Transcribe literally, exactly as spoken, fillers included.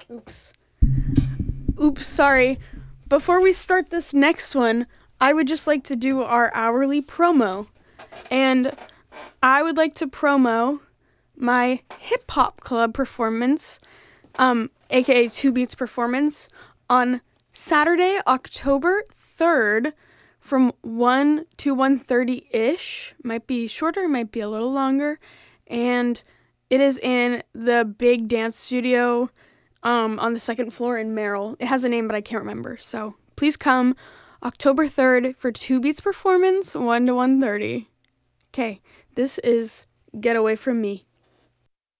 Oops. Oops, sorry. Before we start this next one, I would just like to do our hourly promo. And I would like to promo my hip hop club performance, um, aka Two Beats Performance, on Saturday, October third, from one to one thirty-ish. Might be shorter, might be a little longer. And it is in the big dance studio um, on the second floor in Merrill. It has a name, but I can't remember. So please come October third for Two Beats Performance, one to one thirty. Okay, this is Get Away From Me.